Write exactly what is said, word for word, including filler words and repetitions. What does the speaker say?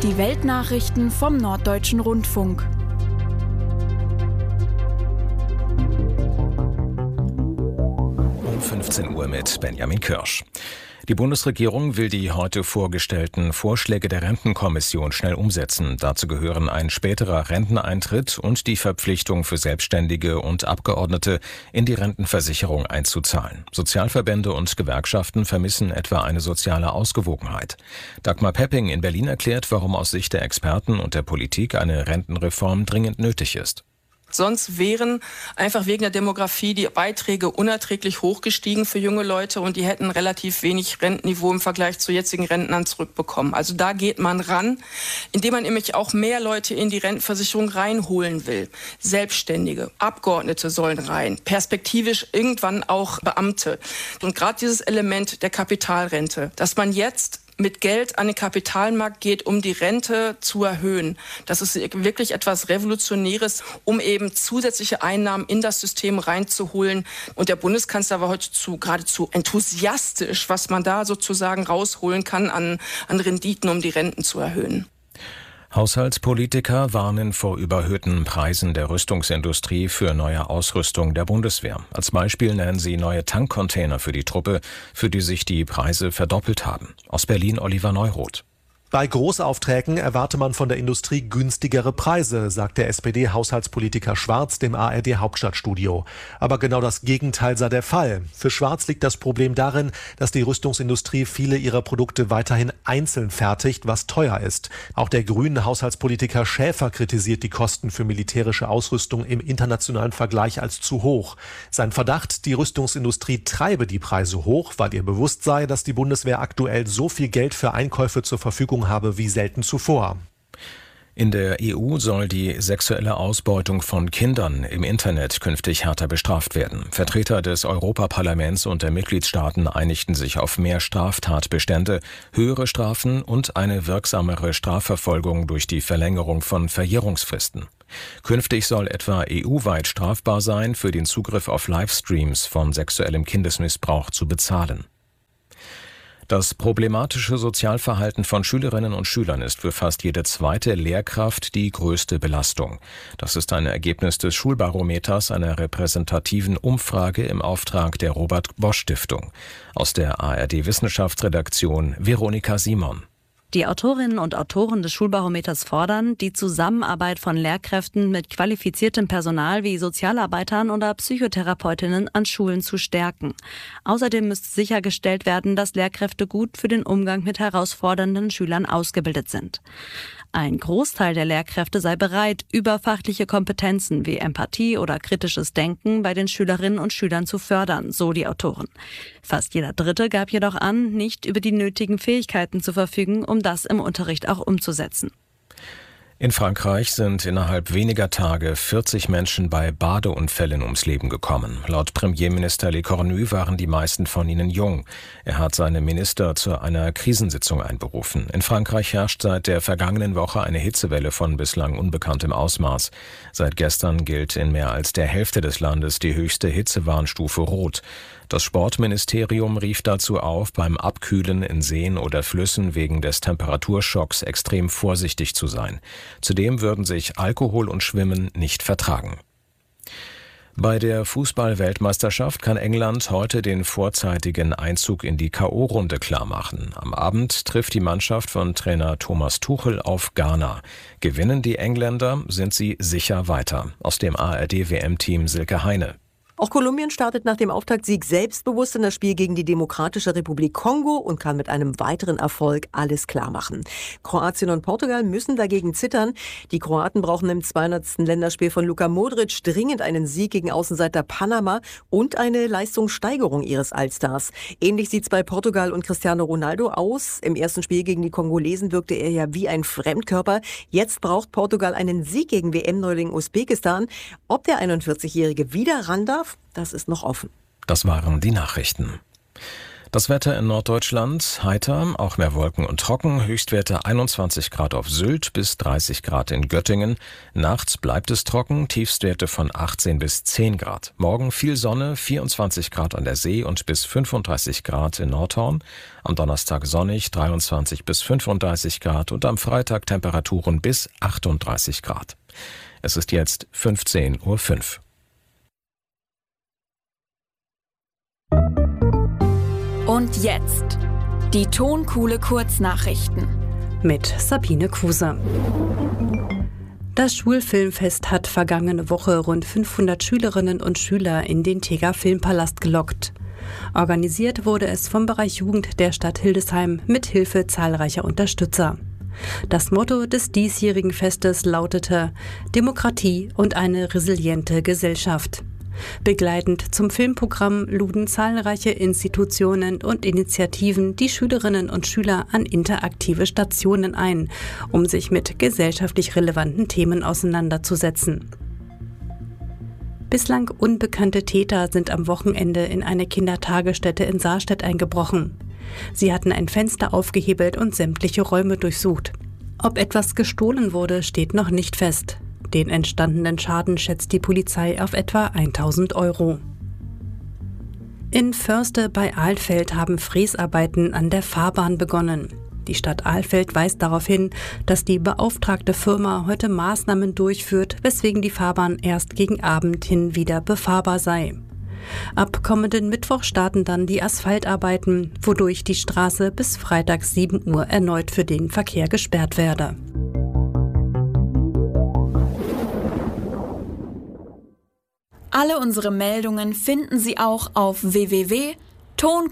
Die Weltnachrichten vom Norddeutschen Rundfunk. Um fünfzehn Uhr mit Benjamin Kirsch. Die Bundesregierung will die heute vorgestellten Vorschläge der Rentenkommission schnell umsetzen. Dazu gehören ein späterer Renteneintritt und die Verpflichtung für Selbstständige und Abgeordnete, in die Rentenversicherung einzuzahlen. Sozialverbände und Gewerkschaften vermissen etwa eine soziale Ausgewogenheit. Dagmar Pepping in Berlin erklärt, warum aus Sicht der Experten und der Politik eine Rentenreform dringend nötig ist. Sonst wären einfach wegen der Demografie die Beiträge unerträglich hochgestiegen für junge Leute und die hätten relativ wenig Rentenniveau im Vergleich zu jetzigen Rentnern zurückbekommen. Also da geht man ran, indem man nämlich auch mehr Leute in die Rentenversicherung reinholen will. Selbstständige, Abgeordnete sollen rein, perspektivisch irgendwann auch Beamte. Und gerade dieses Element der Kapitalrente, dass man jetzt mit Geld an den Kapitalmarkt geht, um die Rente zu erhöhen. Das ist wirklich etwas Revolutionäres, um eben zusätzliche Einnahmen in das System reinzuholen. Und der Bundeskanzler war heute zu, geradezu enthusiastisch, was man da sozusagen rausholen kann an, an Renditen, um die Renten zu erhöhen. Haushaltspolitiker warnen vor überhöhten Preisen der Rüstungsindustrie für neue Ausrüstung der Bundeswehr. Als Beispiel nennen sie neue Tankcontainer für die Truppe, für die sich die Preise verdoppelt haben. Aus Berlin Oliver Neuroth. Bei Großaufträgen erwarte man von der Industrie günstigere Preise, sagt der S P D-Haushaltspolitiker Schwarz dem A R D-Hauptstadtstudio. Aber genau das Gegenteil sei der Fall. Für Schwarz liegt das Problem darin, dass die Rüstungsindustrie viele ihrer Produkte weiterhin einzeln fertigt, was teuer ist. Auch der grünen Haushaltspolitiker Schäfer kritisiert die Kosten für militärische Ausrüstung im internationalen Vergleich als zu hoch. Sein Verdacht, die Rüstungsindustrie treibe die Preise hoch, weil ihr bewusst sei, dass die Bundeswehr aktuell so viel Geld für Einkäufe zur Verfügung habe wie selten zuvor. In der E U soll die sexuelle Ausbeutung von Kindern im Internet künftig härter bestraft werden. Vertreter des Europaparlaments und der Mitgliedstaaten einigten sich auf mehr Straftatbestände, höhere Strafen und eine wirksamere Strafverfolgung durch die Verlängerung von Verjährungsfristen. Künftig soll etwa E U-weit strafbar sein, für den Zugriff auf Livestreams von sexuellem Kindesmissbrauch zu bezahlen. Das problematische Sozialverhalten von Schülerinnen und Schülern ist für fast jede zweite Lehrkraft die größte Belastung. Das ist ein Ergebnis des Schulbarometers, einer repräsentativen Umfrage im Auftrag der Robert-Bosch-Stiftung. Aus der A R D-Wissenschaftsredaktion Veronika Simon. Die Autorinnen und Autoren des Schulbarometers fordern, die Zusammenarbeit von Lehrkräften mit qualifiziertem Personal wie Sozialarbeitern oder Psychotherapeutinnen an Schulen zu stärken. Außerdem müsste sichergestellt werden, dass Lehrkräfte gut für den Umgang mit herausfordernden Schülern ausgebildet sind. Ein Großteil der Lehrkräfte sei bereit, überfachliche Kompetenzen wie Empathie oder kritisches Denken bei den Schülerinnen und Schülern zu fördern, so die Autoren. Fast jeder Dritte gab jedoch an, nicht über die nötigen Fähigkeiten zu verfügen, um das im Unterricht auch umzusetzen. In Frankreich sind innerhalb weniger Tage vierzig Menschen bei Badeunfällen ums Leben gekommen. Laut Premierminister Lecornu waren die meisten von ihnen jung. Er hat seine Minister zu einer Krisensitzung einberufen. In Frankreich herrscht seit der vergangenen Woche eine Hitzewelle von bislang unbekanntem Ausmaß. Seit gestern gilt in mehr als der Hälfte des Landes die höchste Hitzewarnstufe Rot. Das Sportministerium rief dazu auf, beim Abkühlen in Seen oder Flüssen wegen des Temperaturschocks extrem vorsichtig zu sein. Zudem würden sich Alkohol und Schwimmen nicht vertragen. Bei der Fußball-Weltmeisterschaft kann England heute den vorzeitigen Einzug in die K O-Runde klarmachen. Am Abend trifft die Mannschaft von Trainer Thomas Tuchel auf Ghana. Gewinnen die Engländer, sind sie sicher weiter. Aus dem A R D-W M-Team Silke Heine. Auch Kolumbien startet nach dem Auftaktsieg selbstbewusst in das Spiel gegen die Demokratische Republik Kongo und kann mit einem weiteren Erfolg alles klar machen. Kroatien und Portugal müssen dagegen zittern. Die Kroaten brauchen im zweihundertsten Länderspiel von Luka Modric dringend einen Sieg gegen Außenseiter Panama und eine Leistungssteigerung ihres Allstars. Ähnlich sieht's bei Portugal und Cristiano Ronaldo aus. Im ersten Spiel gegen die Kongolesen wirkte er ja wie ein Fremdkörper. Jetzt braucht Portugal einen Sieg gegen W M-Neuling Usbekistan. Ob der einundvierzigjährige wieder ran darf, das ist noch offen. Das waren die Nachrichten. Das Wetter in Norddeutschland heiter, auch mehr Wolken und trocken, Höchstwerte einundzwanzig Grad auf Sylt bis dreißig Grad in Göttingen. Nachts bleibt es trocken, Tiefstwerte von achtzehn bis zehn Grad. Morgen viel Sonne, vierundzwanzig Grad an der See und bis fünfunddreißig Grad in Nordhorn. Am Donnerstag sonnig, dreiundzwanzig bis fünfunddreißig Grad und am Freitag Temperaturen bis achtunddreißig Grad. Es ist jetzt fünfzehn Uhr fünf. Und jetzt die Tonkuhle Kurznachrichten mit Sabine Kruse. Das Schulfilmfest hat vergangene Woche rund fünfhundert Schülerinnen und Schüler in den Teger Filmpalast gelockt. Organisiert wurde es vom Bereich Jugend der Stadt Hildesheim mit Hilfe zahlreicher Unterstützer. Das Motto des diesjährigen Festes lautete Demokratie und eine resiliente Gesellschaft. Begleitend zum Filmprogramm luden zahlreiche Institutionen und Initiativen die Schülerinnen und Schüler an interaktive Stationen ein, um sich mit gesellschaftlich relevanten Themen auseinanderzusetzen. Bislang unbekannte Täter sind am Wochenende in eine Kindertagesstätte in Saarstedt eingebrochen. Sie hatten ein Fenster aufgehebelt und sämtliche Räume durchsucht. Ob etwas gestohlen wurde, steht noch nicht fest. Den entstandenen Schaden schätzt die Polizei auf etwa tausend Euro. In Förste bei Alfeld haben Fräsarbeiten an der Fahrbahn begonnen. Die Stadt Alfeld weist darauf hin, dass die beauftragte Firma heute Maßnahmen durchführt, weswegen die Fahrbahn erst gegen Abend hin wieder befahrbar sei. Ab kommenden Mittwoch starten dann die Asphaltarbeiten, wodurch die Straße bis Freitag sieben Uhr erneut für den Verkehr gesperrt werde. Alle unsere Meldungen finden Sie auch auf w w w punkt tonkuhle